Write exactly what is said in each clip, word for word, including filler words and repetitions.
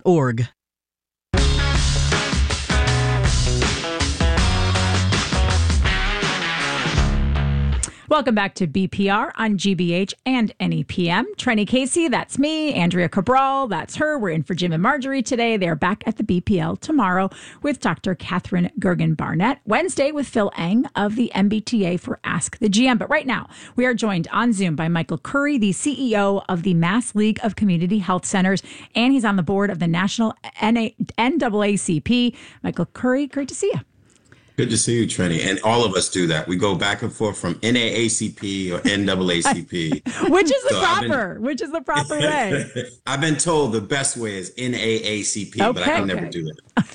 org. Welcome back to B P R on G B H and N E P M. Trenny Casey, that's me. Andrea Cabral, that's her. We're in for Jim and Marjorie today. They're back at the B P L tomorrow with Doctor Catherine Gergen-Barnett. Wednesday with Phil Eng of the M B T A for Ask the G M. But right now, we are joined on Zoom by Michael Curry, the C E O of the Mass League of Community Health Centers, and he's on the board of the National N double A C P. Michael Curry, great to see you. Good to see you, Trenny. And all of us do that. We go back and forth from N double A C P or N double A C P. Which is the so proper, been, which is the proper way. I've been told the best way is N double A C P, okay, but I can okay. never do it.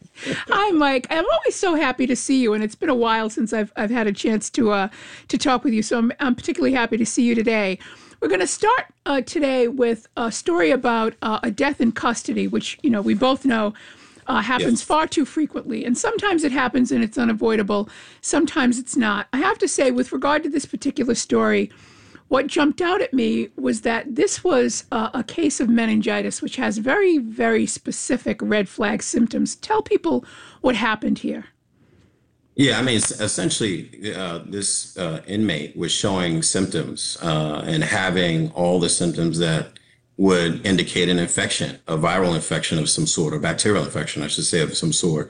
Hi, Mike. I'm always so happy to see you, and it's been a while since I've I've had a chance to uh, to talk with you. So I'm I'm particularly happy to see you today. We're going to start uh, today with a story about uh, a death in custody, which you know we both know uh, happens yes. far too frequently, and sometimes it happens and it's unavoidable. Sometimes it's not. I have to say, with regard to this particular story, what jumped out at me was that this was uh, a case of meningitis, which has very, very specific red flag symptoms. Tell people what happened here. Yeah, I mean, essentially, uh, this uh, inmate was showing symptoms uh, and having all the symptoms that would indicate an infection, a viral infection of some sort, or bacterial infection, I should say, of some sort.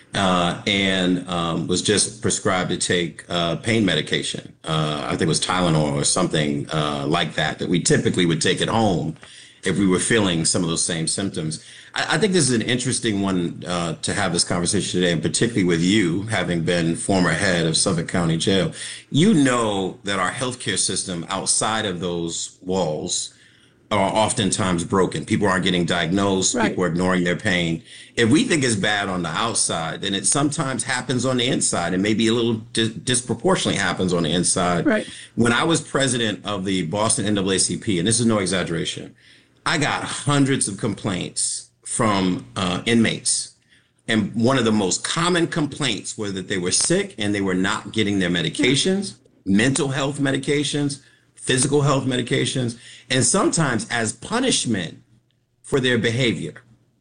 Uh, and um, was just prescribed to take uh, pain medication. Uh, I think it was Tylenol or something uh, like that, that we typically would take at home if we were feeling some of those same symptoms. I, I think this is an interesting one uh, to have this conversation today, and particularly with you, having been former head of Suffolk County Jail. You know that our healthcare system outside of those walls are oftentimes broken. People aren't getting diagnosed. Right. People are ignoring their pain. If we think it's bad on the outside, then it sometimes happens on the inside, and maybe a little di- disproportionately happens on the inside. Right. When I was president of the Boston N double A C P, and this is no exaggeration, I got hundreds of complaints from uh, inmates. And one of the most common complaints was that they were sick and they were not getting their medications, mental health medications, physical health medications, and sometimes as punishment for their behavior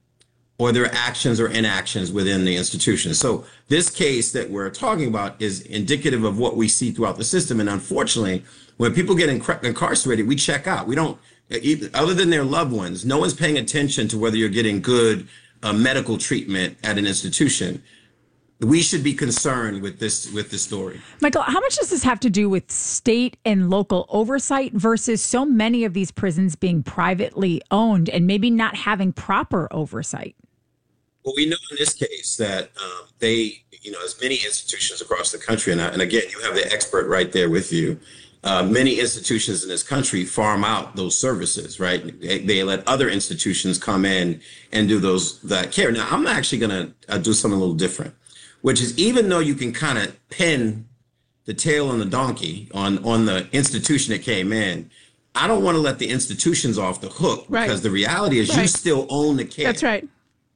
or their actions or inactions within the institution. So this case that we're talking about is indicative of what we see throughout the system. And unfortunately, when people get inc- incarcerated, we check out. We don't, other than their loved ones, no one's paying attention to whether you're getting good uh, medical treatment at an institution. We should be concerned with this with this story. Michael, how much does this have to do with state and local oversight versus so many of these prisons being privately owned and maybe not having proper oversight? Well, we know in this case that um, they, you know, as many institutions across the country, and, I, and again, you have the expert right there with you, uh, many institutions in this country farm out those services, right? They, they let other institutions come in and do those that care. Now, I'm actually going to uh, do something a little different, which is even though you can kind of pin the tail on the donkey on, on the institution that came in, I don't want to let the institutions off the hook, right. because the reality is right. you still own the care. That's right.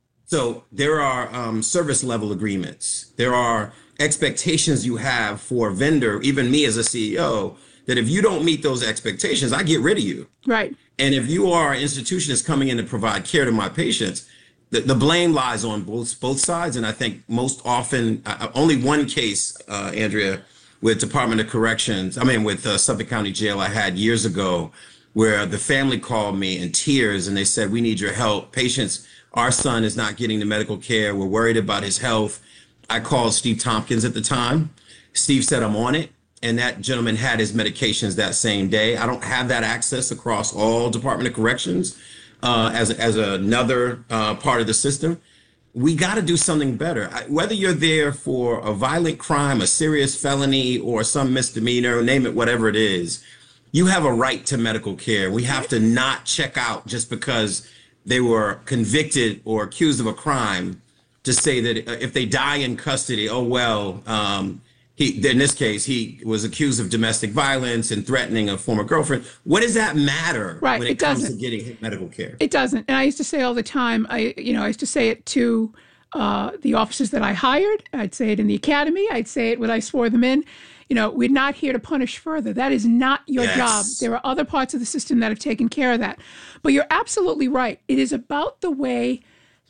So there are um, service level agreements. There are expectations you have for a vendor, even me as a C E O, that if you don't meet those expectations, I get rid of you. Right. And if you are an institution that's coming in to provide care to my patients, The, the blame lies on both both sides. And I think most often, uh, only one case, uh, Andrea, with Department of Corrections, I mean, with uh, Suffolk County Jail I had years ago, where the family called me in tears and they said, we need your help. Patients, our son is not getting the medical care. We're worried about his health. I called Steve Tompkins at the time. Steve said, I'm on it. And that gentleman had his medications that same day. I don't have that access across all Department of Corrections. Uh, as as another uh, part of the system, we got to do something better. I, whether you're there for a violent crime, a serious felony, or some misdemeanor, name it, whatever it is, you have a right to medical care. We have to not check out just because they were convicted or accused of a crime to say that if they die in custody, oh, well, um, he, in this case, he was accused of domestic violence and threatening a former girlfriend. What does that matter right, when it, it comes doesn't. to getting medical care? It doesn't. And I used to say all the time, I, you know, I used to say it to uh, the officers that I hired. I'd say it in the academy. I'd say it when I swore them in. You know, we're not here to punish further. That is not your Yes. job. There are other parts of the system that have taken care of that. But you're absolutely right. It is about the way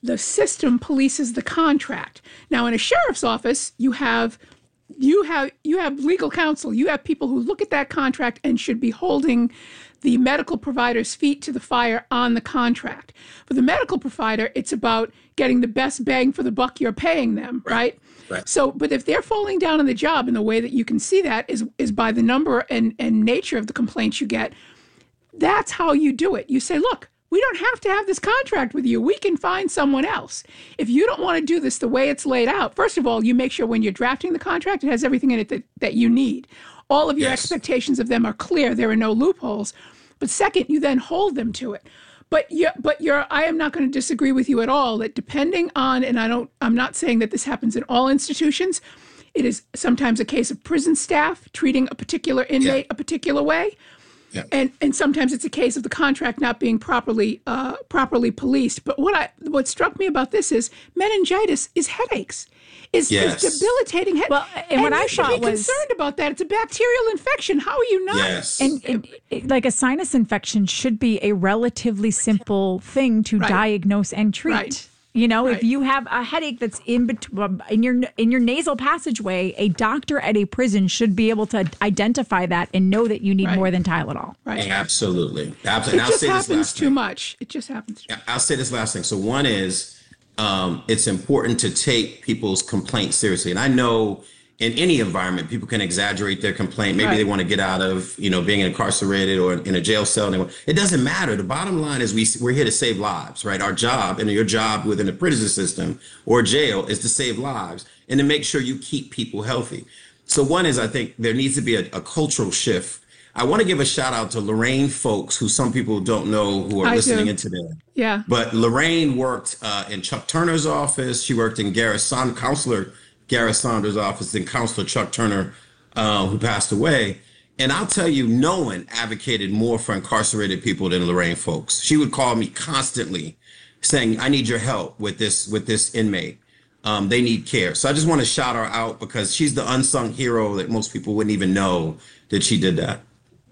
the system polices the contract. Now, in a sheriff's office, you have you have you have legal counsel. You have people who look at that contract and should be holding the medical provider's feet to the fire on the contract. For the medical provider, it's about getting the best bang for the buck you're paying them, right? Right. So, but if they're falling down on the job, and the way that you can see that is is by the number and, and nature of the complaints you get, that's how you do it. You say, look, we don't have to have this contract with you. We can find someone else. If you don't want to do this the way it's laid out, first of all, you make sure when you're drafting the contract, it has everything in it that, that you need. All of your Yes. expectations of them are clear. There are no loopholes. But second, you then hold them to it. But you but you're, I am not going to disagree with you at all that depending on, and I don't, I'm not saying that this happens in all institutions. It is sometimes a case of prison staff treating a particular inmate Yeah. a particular way. Yeah. And and sometimes it's a case of the contract not being properly uh, properly policed. But what I what struck me about this is meningitis is headaches, is, Yes. is debilitating headaches. Well, and what I you should thought be was- concerned about that. It's a bacterial infection. How are you not? Yes. And, and it- like a sinus infection should be a relatively simple thing to Right. diagnose and treat. Right. You know, Right. if you have a headache that's in between in your in your nasal passageway, a doctor at a prison should be able to identify that and know that you need Right. more than Tylenol. Right. Absolutely. Absolutely. It And I'll just say this happens last too thing. much. It just happens. Too I'll say this last thing. So one is um, it's important to take people's complaints seriously. And I know in any environment, people can exaggerate their complaint. Maybe Right. they want to get out of, you know, being incarcerated or in a jail cell. And they want- It doesn't matter. The bottom line is we, we're here to save lives, right? Our job and your job within the prison system or jail is to save lives and to make sure you keep people healthy. So one is I think there needs to be a, a cultural shift. I want to give a shout out to Lorraine Folks, who some people don't know who are I listening do. in today. Yeah. But Lorraine worked uh, in Chuck Turner's office. She worked in Gareth Son- Counselor Gareth Saunders' office, and Counselor Chuck Turner, uh, who passed away. And I'll tell you, no one advocated more for incarcerated people than Lorraine Folks. She would call me constantly saying, I need your help with this, with this inmate. Um, they need care. So I just want to shout her out because she's the unsung hero that most people wouldn't even know that she did that.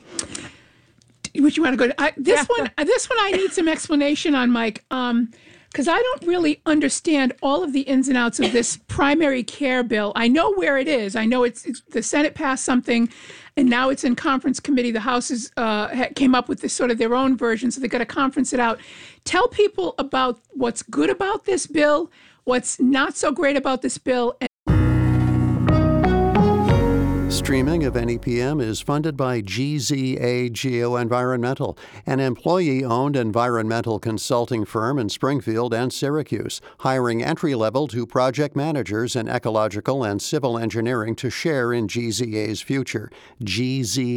Which you want to go to? I, this Yeah. one, uh, this one, I need some explanation on, Mike, um, because I don't really understand all of the ins and outs of this primary care bill. I know where it is. I know it's, it's the Senate passed something, and now it's in conference committee. The House is, uh, ha- came up with this sort of their own version, so they got to conference it out. Tell people about what's good about this bill, what's not so great about this bill. And Streaming of N E P M is funded by G Z A Geoenvironmental, an employee-owned environmental consulting firm in Springfield and Syracuse, hiring entry-level to project managers in ecological and civil engineering to share in G Z A's future. G Z